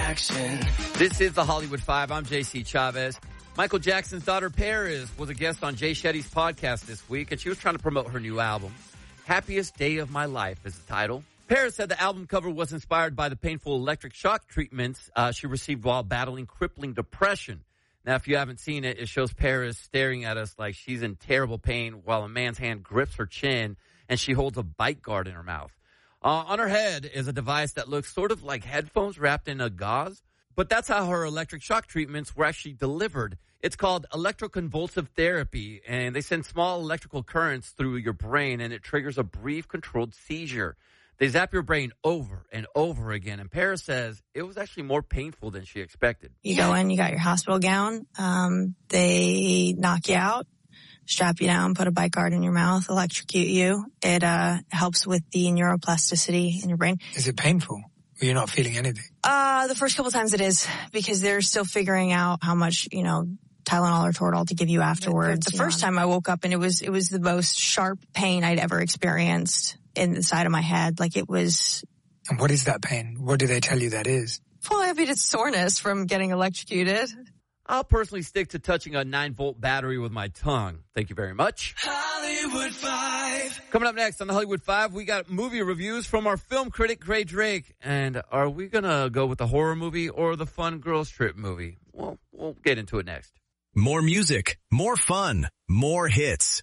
action. This is the Hollywood Five. I'm J.C. Chavez. Michael Jackson's daughter, Paris, was a guest on Jay Shetty's podcast this week, and she was trying to promote her new album. Happiest Day of My Life is the title. Paris said the album cover was inspired by the painful electric shock treatments she received while battling crippling depression. Now, if you haven't seen it, it shows Paris staring at us like she's in terrible pain while a man's hand grips her chin and she holds a bite guard in her mouth. On her head is a device that looks sort of like headphones wrapped in a gauze, but that's how her electric shock treatments were actually delivered. It's called electroconvulsive therapy, and they send small electrical currents through your brain, and it triggers a brief controlled seizure. They zap your brain over and over again, and Paris says it was actually more painful than she expected. You go in, you got your hospital gown, they knock you out, strap you down, put a bite guard in your mouth, electrocute you. It helps with the neuroplasticity in your brain. Is it painful? Or you're not feeling anything? The first couple times it is, because they're still figuring out how much, Tylenol or Toradol to give you afterwards. The first time I woke up and it was the most sharp pain I'd ever experienced in the side of my head. Like it was. And what is that pain? What do they tell you that is? Well, I mean, it's soreness from getting electrocuted. I'll personally stick to touching a 9-volt battery with my tongue. Thank you very much. Hollywood Five. Coming up next on the Hollywood Five, we got movie reviews from our film critic, Gray Drake. And are we going to go with the horror movie or the fun girls trip movie? Well, we'll get into it next. More music, more fun, more hits.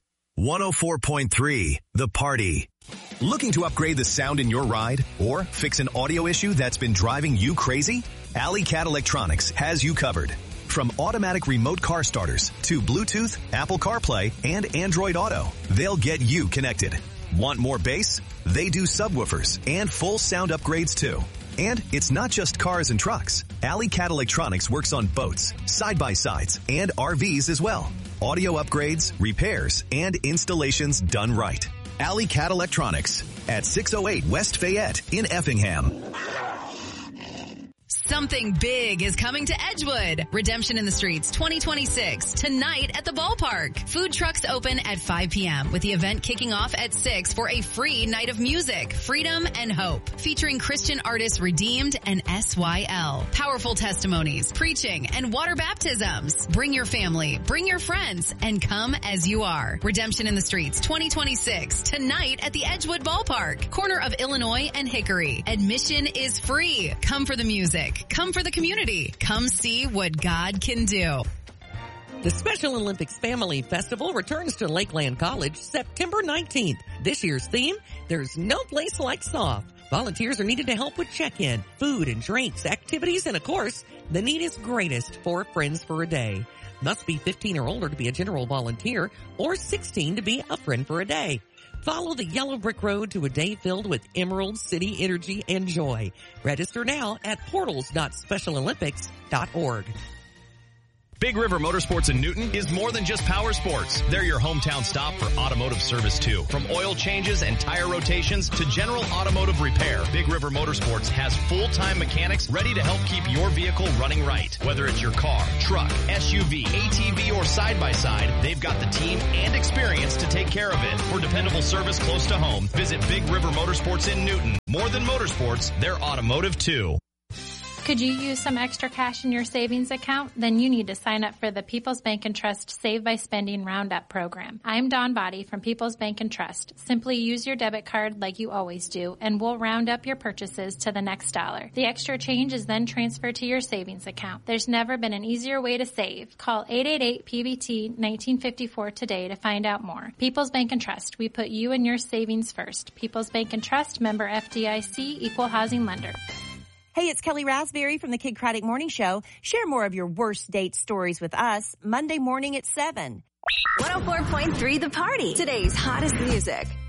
104.3 The Party. Looking to upgrade the sound in your ride or fix an audio issue that's been driving you crazy? Alley Cat Electronics has you covered. From automatic remote car starters to Bluetooth, Apple CarPlay, and Android Auto, they'll get you connected. Want more bass? They do subwoofers and full sound upgrades too. And it's not just cars and trucks. Alley Cat Electronics works on boats, side-by-sides, and RVs as well. Audio upgrades, repairs, and installations done right. Alley Cat Electronics at 608 West Fayette in Effingham. Something big is coming to Edgewood. Redemption in the Streets 2026, tonight at the ballpark. Food trucks open at 5 p.m. with the event kicking off at 6 for a free night of music, freedom, and hope. Featuring Christian artists Redeemed and SYL. Powerful testimonies, preaching, and water baptisms. Bring your family, bring your friends, and come as you are. Redemption in the Streets 2026, tonight at the Edgewood ballpark. Corner of Illinois and Hickory. Admission is free. Come for the music. Come for the community. Come see what God can do. The Special Olympics Family Festival returns to Lakeland College September 19th. This year's theme, there's no place like soft. Volunteers are needed to help with check-in, food and drinks, activities, and of course, the need is greatest for Friends for a Day. Must be 15 or older to be a general volunteer or 16 to be a friend for a day. Follow the yellow brick road to a day filled with Emerald City energy and joy. Register now at portals.specialolympics.org. Big River Motorsports in Newton is more than just power sports. They're your hometown stop for automotive service too. From oil changes and tire rotations to general automotive repair, Big River Motorsports has full-time mechanics ready to help keep your vehicle running right. Whether it's your car, truck, SUV, ATV, or side-by-side, they've got the team and experience to take care of it. For dependable service close to home, visit Big River Motorsports in Newton. More than motorsports, they're automotive too. Could you use some extra cash in your savings account? Then you need to sign up for the People's Bank and Trust Save by Spending Roundup program. I'm Dawn Body from People's Bank and Trust. Simply use your debit card like you always do, and we'll round up your purchases to the next dollar. The extra change is then transferred to your savings account. There's never been an easier way to save. Call 888-PBT-1954 today to find out more. People's Bank and Trust. We put you and your savings first. People's Bank and Trust, member FDIC, equal housing lender. Hey, it's Kelly Raspberry from the Kid Craddock Morning Show. Share more of your worst date stories with us Monday morning at 7. 104.3 The Party. Today's hottest music.